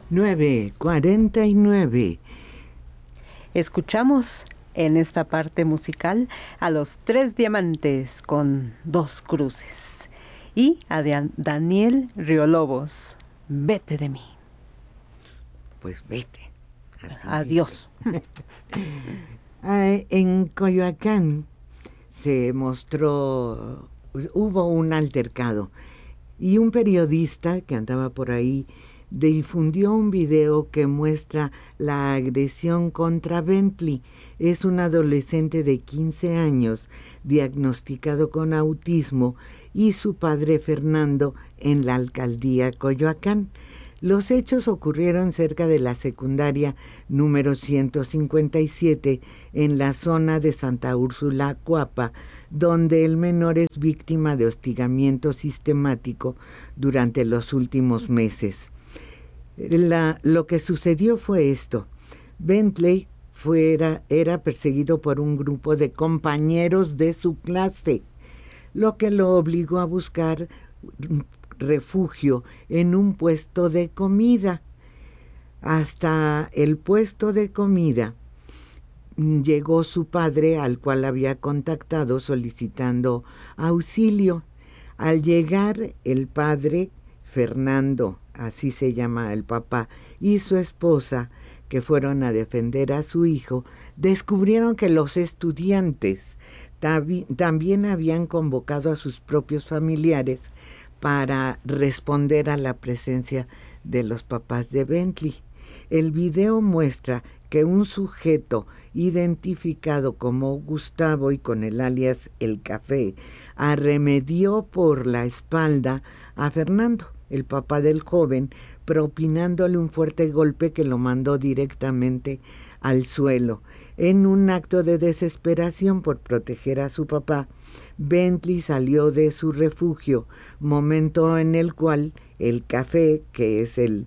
9:49. Escuchamos en esta parte musical a los Tres Diamantes con Dos Cruces y a Daniel Riolobos, Vete de mí. Pues vete. Adiós. En Coyoacán hubo un altercado y un periodista que andaba por ahí difundió un video que muestra la agresión contra Bentley. Es un adolescente de 15 años diagnosticado con autismo y su padre Fernando en la alcaldía Coyoacán. Los hechos ocurrieron cerca de la secundaria número 157 en la zona de Santa Úrsula, Cuapa, donde el menor es víctima de hostigamiento sistemático durante los últimos meses. Lo que sucedió fue esto. Bentley era perseguido por un grupo de compañeros de su clase, lo que lo obligó a buscar refugio en un puesto de comida. Hasta el puesto de comida llegó su padre, al cual había contactado solicitando auxilio. Al llegar el padre, Fernando, así se llama el papá, y su esposa, que fueron a defender a su hijo, descubrieron que los estudiantes también habían convocado a sus propios familiares para responder a la presencia de los papás de Bentley. El video muestra que un sujeto identificado como Gustavo y con el alias El Café arremedió por la espalda a Fernando, el papá del joven, propinándole un fuerte golpe que lo mandó directamente al suelo. En un acto de desesperación por proteger a su papá, Bentley salió de su refugio, momento en el cual El Café, que es el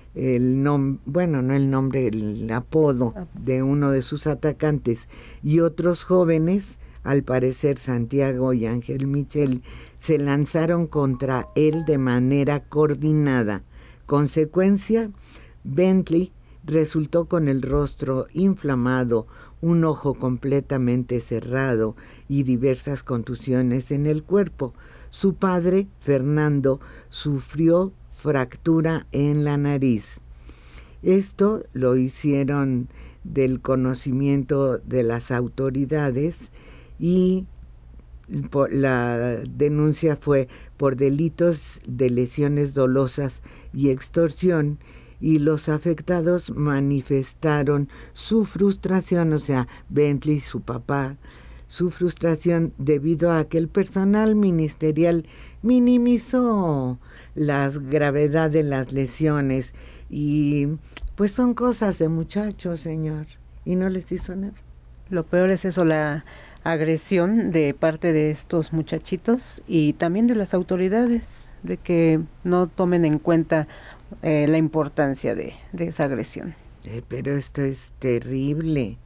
apodo de uno de sus atacantes, y otros jóvenes, al parecer Santiago y Ángel Michel, se lanzaron contra él de manera coordinada. Consecuencia, Bentley resultó con el rostro inflamado, un ojo completamente cerrado y diversas contusiones en el cuerpo. Su padre, Fernando, sufrió fractura en la nariz. Esto lo hicieron del conocimiento de las autoridades y la denuncia fue por delitos de lesiones dolosas y extorsión, y los afectados manifestaron su frustración, o sea, Bentley, su papá, su frustración debido a que el personal ministerial minimizó la gravedad de las lesiones y pues son cosas de muchachos, señor, y no les hizo nada. Lo peor es eso, la agresión de parte de estos muchachitos y también de las autoridades, de que no tomen en cuenta la importancia de esa agresión. Pero esto es terrible.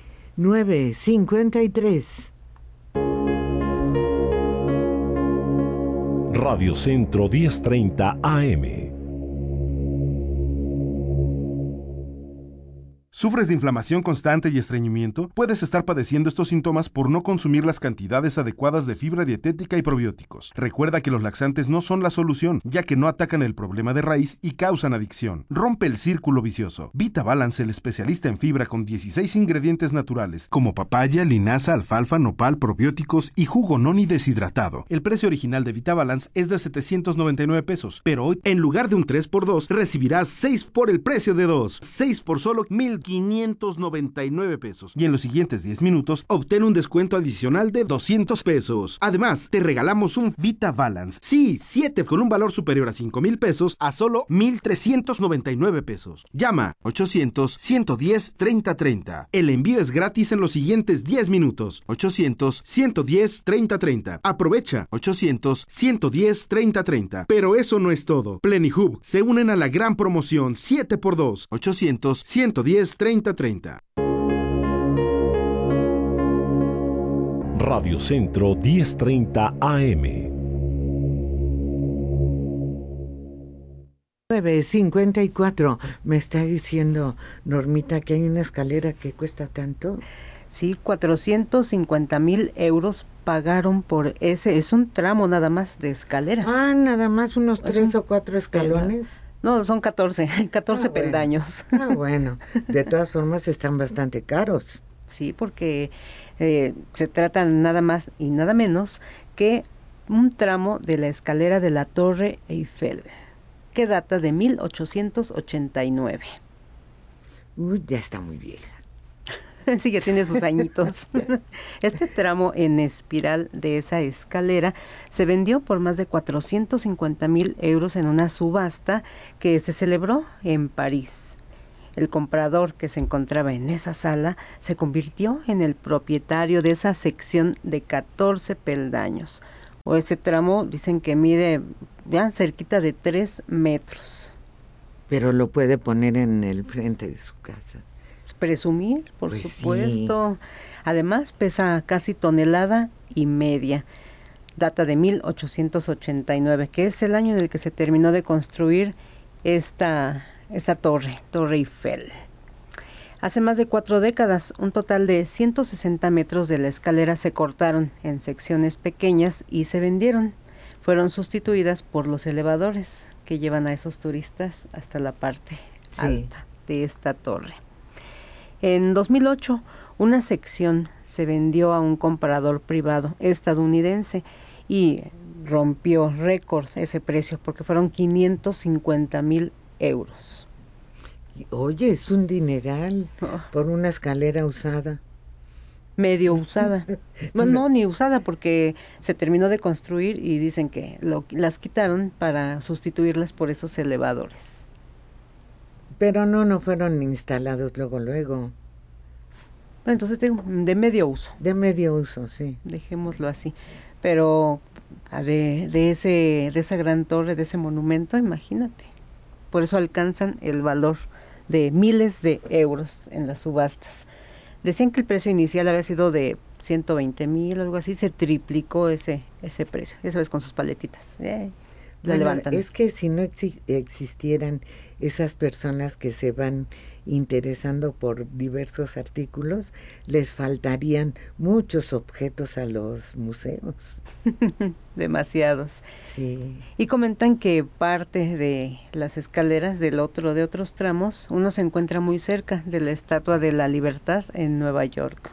9:53. Radio Centro 1030 AM. ¿Sufres de inflamación constante y estreñimiento? Puedes estar padeciendo estos síntomas por no consumir las cantidades adecuadas de fibra dietética y probióticos. Recuerda que los laxantes no son la solución, ya que no atacan el problema de raíz y causan adicción. Rompe el círculo vicioso. VitaBalance, el especialista en fibra con 16 ingredientes naturales, como papaya, linaza, alfalfa, nopal, probióticos y jugo noni deshidratado. El precio original de VitaBalance es de 799 pesos, pero hoy, en lugar de un 3x2, recibirás 6 por el precio de 2. 6 por solo 1,599 pesos. Y en los siguientes 10 minutos, obtén un descuento adicional de 200 pesos. Además, te regalamos un VitaBalance. Sí, 7 con un valor superior a 5,000 pesos a solo 1,399 pesos. Llama 800-110-3030. El envío es gratis en los siguientes 10 minutos. 800-110-3030. Aprovecha 800-110-3030. Pero eso no es todo. Plenihub se unen a la gran promoción 7x2. 800-110-3030. Radio Centro 1030 AM. 9:54. Me está diciendo Normita que hay una escalera que cuesta tanto. Sí, 450,000 euros pagaron por ese. Es un tramo nada más de escalera. Ah, nada más unos 3 o 4 escalones. No, son 14 bueno. peldaños. Bueno, de todas formas están bastante caros. Sí, porque se trata nada más y nada menos que un tramo de la escalera de la Torre Eiffel, que data de 1889. Ya está muy vieja. Sí, ya tiene sus añitos. Este tramo en espiral de esa escalera se vendió por más de 450,000 euros en una subasta que se celebró en París. El comprador que se encontraba en esa sala se convirtió en el propietario de esa sección de 14 peldaños. O ese tramo dicen que mide ya cerquita de 3 metros. Pero lo puede poner en el frente de su casa. Presumir, por Pues supuesto. Sí. Además pesa casi 1,5 toneladas. Data de 1889, que es el año en el que se terminó de construir esta Torre Eiffel. Hace más de 4 décadas, un total de 160 metros de la escalera se cortaron en secciones pequeñas y se vendieron. Fueron sustituidas por los elevadores que llevan a esos turistas hasta la parte alta de esta torre. En 2008, una sección se vendió a un comprador privado estadounidense y rompió récord ese precio porque fueron 550,000 euros. Oye, es un dineral por una escalera usada. Medio usada. No, ni usada porque se terminó de construir y dicen que las quitaron para sustituirlas por esos elevadores. Pero no fueron instalados luego. Entonces digo, de medio uso. De medio uso, sí. Dejémoslo así. Pero de esa gran torre, de ese monumento, imagínate. Por eso alcanzan el valor de miles de euros en las subastas. Decían que el precio inicial había sido de 120,000, algo así, se triplicó ese precio. Ya sabes, con sus paletitas. La levantan. Es que si no existieran esas personas que se van interesando por diversos artículos, les faltarían muchos objetos a los museos. Demasiados. Sí. Y comentan que parte de las escaleras de otros tramos, uno se encuentra muy cerca de la Estatua de la Libertad en Nueva York.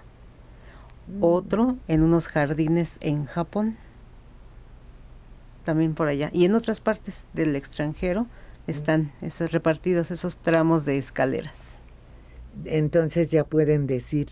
Otro en unos jardines en Japón. También por allá. Y en otras partes del extranjero están repartidos esos tramos de escaleras. Entonces ya pueden decir,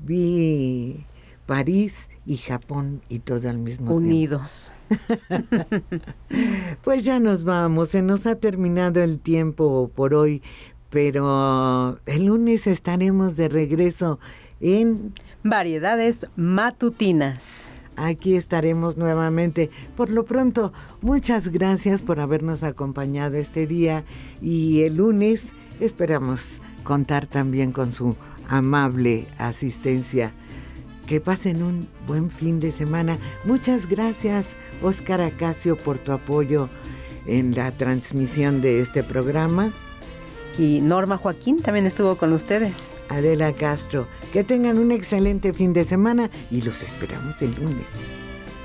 vi París y Japón y todo al mismo Unidos. tiempo. Pues ya nos vamos, se nos ha terminado el tiempo por hoy, pero el lunes estaremos de regreso en Variedades Matutinas. Aquí estaremos nuevamente. Por lo pronto, muchas gracias por habernos acompañado este día y el lunes esperamos contar también con su amable asistencia. Que pasen un buen fin de semana. Muchas gracias, Óscar Acacio, por tu apoyo en la transmisión de este programa. Y Norma Joaquín también estuvo con ustedes. Adela Castro, que tengan un excelente fin de semana y los esperamos el lunes.